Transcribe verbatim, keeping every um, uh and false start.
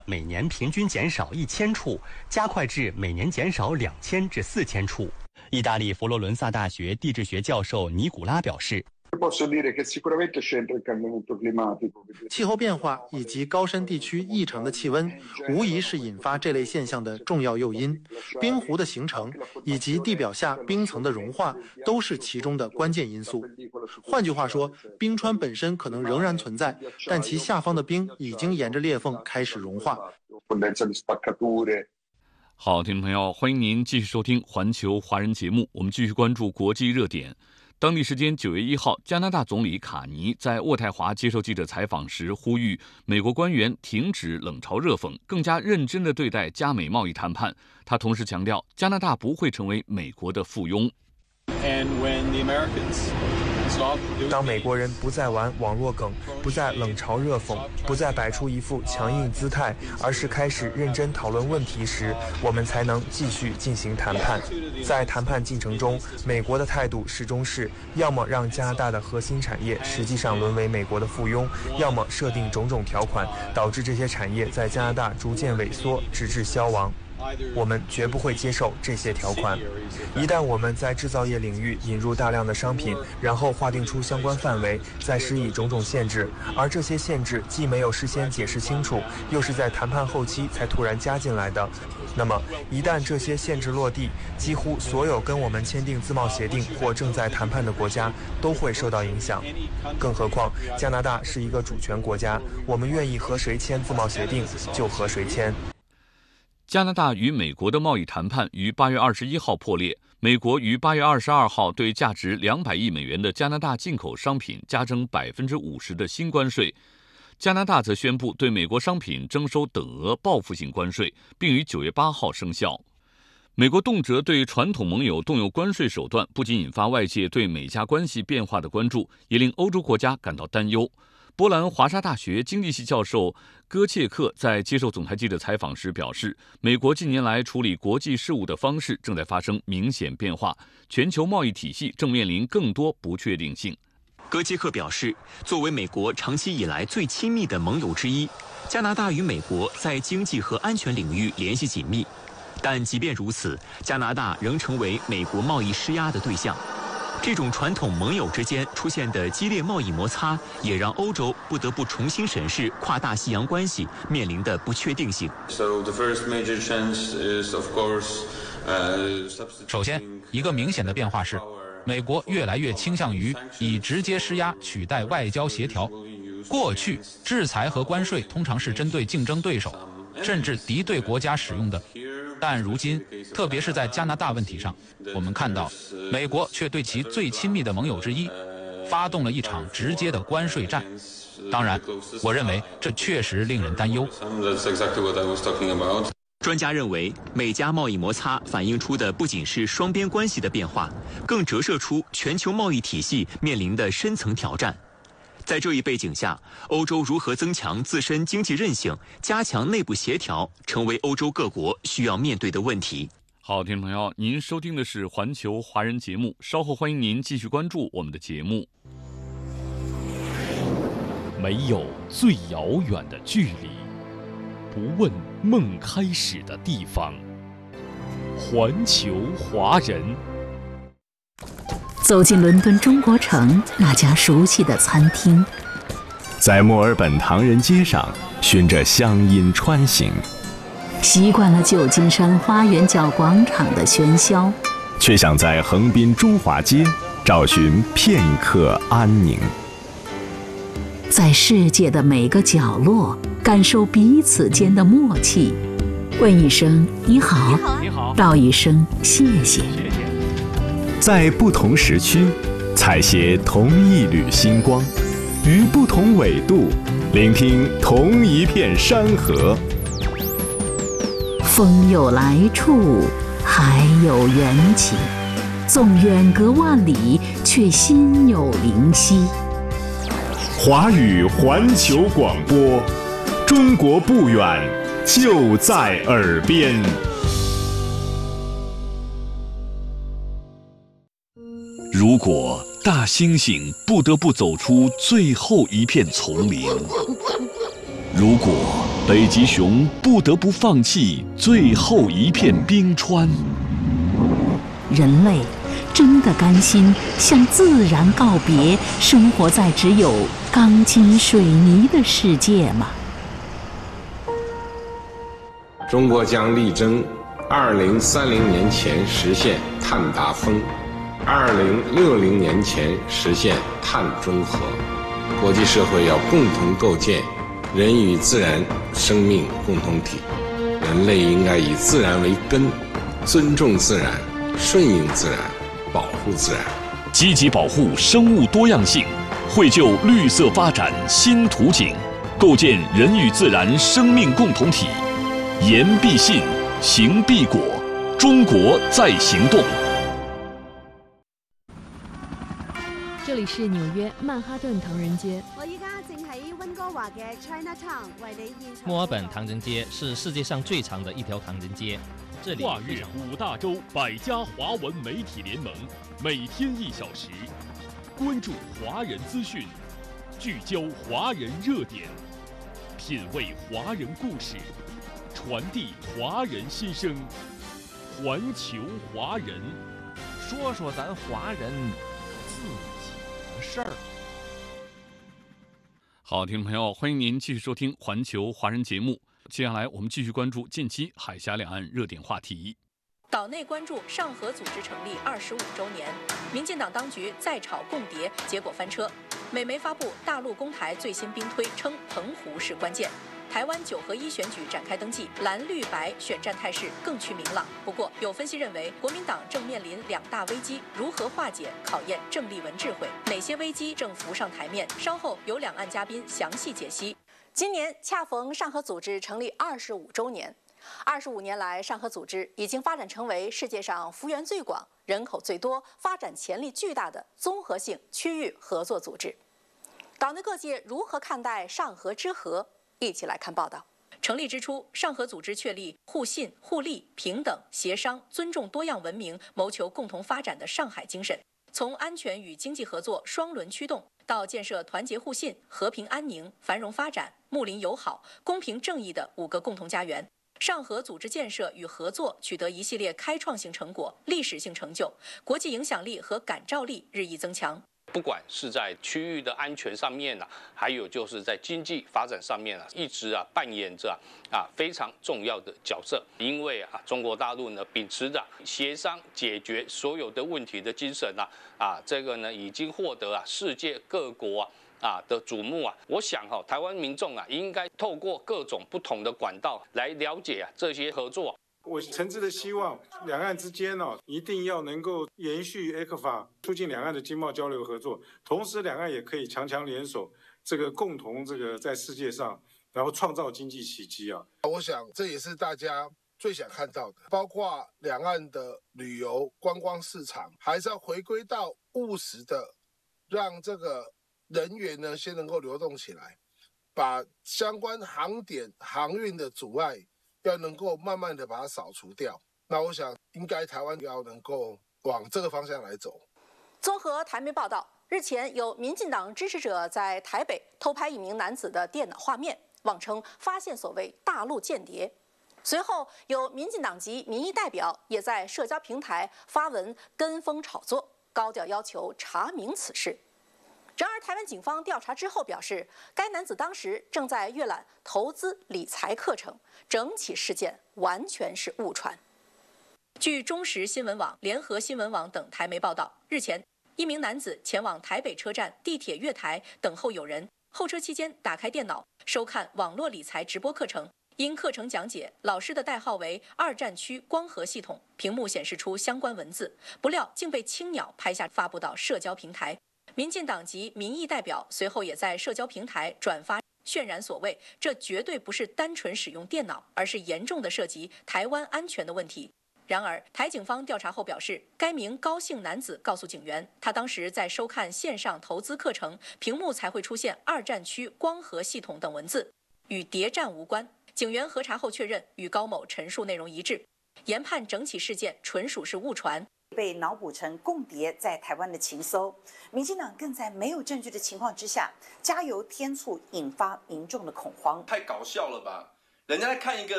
每年平均减少一千处，加快至每年减少两千至四千处。意大利佛罗伦萨大学地质学教授尼古拉表示， 气候变化以及高山地区异常的气温，无疑是引发这类现象的重要诱因。冰湖的形成以及地表下冰层的融化，都是其中的关键因素。换句话说，冰川本身可能仍然存在，但其下方的冰已经沿着裂缝开始融化。 好，听众朋友，欢迎您继续收听环球华人节目，我们继续关注国际热点。当地时间九月一号，加拿大总理卡尼在渥太华接受记者采访时呼吁美国官员停止冷嘲热讽，更加认真地对待加美贸易谈判。他同时强调，加拿大不会成为美国的附庸。 当美国人不再玩网络梗，不再冷嘲热讽，不再摆出一副强硬姿态，而是开始认真讨论问题时，我们才能继续进行谈判。在谈判进程中，美国的态度始终是要么让加拿大的核心产业实际上沦为美国的附庸，要么设定种种条款，导致这些产业在加拿大逐渐萎缩，直至消亡。我们绝不会接受这些条款。一旦我们在制造业领域引入大量的商品，然后划定出相关范围，再施以种种限制，而这些限制既没有事先解释清楚，又是在谈判后期才突然加进来的，那么一旦这些限制落地，几乎所有跟我们签订自贸协定或正在谈判的国家都会受到影响。更何况加拿大是一个主权国家，我们愿意和谁签自贸协定就和谁签。 加拿大与美国的贸易谈判于八月二十一号破裂，美国于八月二十二号对价值两百亿美元的加拿大进口商品加征百分之五十的新关税，加拿大则宣布对美国商品征收等额报复性关税，并于九月八号生效。美国动辄对传统盟友动用关税手段，不仅引发外界对美加关系变化的关注，也令欧洲国家感到担忧。波兰华沙大学经济系教授戈切克在接受总台记者采访时表示，美国近年来处理国际事务的方式正在发生明显变化，全球贸易体系正面临更多不确定性。 戈切克表示，作为美国长期以来最亲密的盟友之一，加拿大与美国在经济和安全领域联系紧密，但即便如此，加拿大仍成为美国贸易施压的对象。这种传统盟友之间出现的激烈贸易摩擦，也让欧洲不得不重新审视跨大西洋关系面临的不确定性。 首先，一个明显的变化是，美国越来越倾向于以直接施压取代外交协调。过去，制裁和关税通常是针对竞争对手，甚至敌对国家使用的。但如今，特别是在加拿大问题上，我们看到美国却对其最亲密的盟友之一发动了一场直接的关税战。当然，我认为这确实令人担忧。 专家认为，美加贸易摩擦反映出的不仅是双边关系的变化，更折射出全球贸易体系面临的深层挑战。在这一背景下，欧洲如何增强自身经济韧性，加强内部协调，成为欧洲各国需要面对的问题。 好，听众朋友，您收听的是环球华人节目，稍后欢迎您继续关注我们的节目。 没有最遥远的距离，不问梦开始的地方。环球华人。 走进伦敦中国城那家熟悉的餐厅， 在墨尔本唐人街上循着乡音穿行， 习惯了旧金山花园角广场的喧嚣， 却想在横滨中华街找寻片刻安宁。 在世界的每个角落感受彼此间的默契，问一声你好， 你好， 道一声谢谢。 在不同时区采撷同一缕星光，于不同纬度聆听同一片山河。 风有来处，海有缘起，纵远隔万里，却心有灵犀。 华语环球广播，中国不远，就在耳边。 如果大猩猩不得不走出最后一片丛林，如果北极熊不得不放弃最后一片冰川。 人类真的甘心向自然告别，生活在只有钢筋水泥的世界吗？ 中国将力争二零三零年前实现碳达峰，二零六零年前实现碳中和。国际社会要共同构建人与自然生命共同体，人类应该以自然为根，尊重自然，顺应自然，保护自然， 积极保护生物多样性，绘就绿色发展新图景，构建人与自然生命共同体。言必信，行必果，中国在行动。 这里是纽约曼哈顿唐人街。 我依家正喺温哥華嘅 Chinatown 為你現場。 墨爾本唐人街是世界上最长的一条唐人街。这里跨越五大洲百家华文媒体联盟，每天一小时，关注华人资讯，聚焦华人热点，品味华人故事，传递华人心声。环球华人， 说说咱华人自己的事儿。 好，听众朋友，欢迎您继续收听环球华人节目。接下来我们继续关注近期海峡两岸热点话题。 岛内关注上合组织成立二十五周年，民进党当局再炒共谍，结果翻车。美媒发布大陆攻台最新兵推，称澎湖是关键。台湾九合一选举展开登记，蓝绿白选战态势更趋明朗。不过，有分析认为，国民党正面临两大危机，如何化解，考验郑丽文智慧。哪些危机正浮上台面？稍后有两岸嘉宾详细解析。今年恰逢上合组织成立二十五周年。二十五年来，上合组织已经发展成为世界上幅员最广、人口最多、发展潜力巨大的综合性区域合作组织。岛内各界如何看待上合之和？一起来看报道。成立之初，上合组织确立互信、互利、平等、协商、尊重多样文明，谋求共同发展的上海精神。从安全与经济合作双轮驱动，到建设团结互信、和平安宁、繁荣发展、睦邻友好、公平正义的五个共同家园。上合组织建设与合作取得一系列开创性成果、历史性成就，国际影响力和感召力日益增强。 不管是在区域的安全上面啊，还有就是在经济发展上面啊，一直啊扮演着啊非常重要的角色。因为啊，中国大陆呢秉持着协商解决所有的问题的精神啊，啊这个呢已经获得啊世界各国啊。啊的瞩目啊，我想哈、哦，台湾民众啊，应该透过各种不同的管道来了解啊这些合作。 我诚挚的希望两岸之间呢、哦，一定要能够延续 E C F A， 促进两岸的经贸交流合作，同时两岸也可以强强联手，这个共同这个在世界上，然后创造经济奇迹啊！ 我想这也是大家最想看到的，包括两岸的旅游观光市场，还是要回归到务实的，让这个人员呢先能够流动起来，把相关航点航运的阻碍要能够慢慢的把它扫除掉。那我想应该台湾要能够往这个方向来走。 综合台媒报道，日前有民进党支持者在台北偷拍一名男子的电脑画面，妄称发现所谓大陆间谍。随后有民进党籍民意代表也在社交平台发文跟风炒作，高调要求查明此事。然而，台湾警方调查之后表示，该男子当时正在阅览投资理财课程，整起事件完全是误传。据中时新闻网、联合新闻网等台媒报道，日前，一名男子前往台北车站地铁月台等候友人，候车期间打开电脑收看网络理财直播课程。因课程讲解老师的代号为二战区光合系统，屏幕显示出相关文字，不料竟被青鸟拍下发布到社交平台。民进党籍民意代表随后也在社交平台转发，渲染所谓这绝对不是单纯使用电脑，而是严重的涉及台湾安全的问题。然而，台警方调查后表示，该名高姓男子告诉警员，他当时在收看线上投资课程，屏幕才会出现二战区光合系统等文字，与谍战无关。警员核查后确认，与高某陈述内容一致，研判整起事件纯属是误传。 被脑补成共谍在台湾的情搜，民进党更在没有证据的情况之下加油添醋，引发民众的恐慌。 太搞笑了吧！ 人家在看一个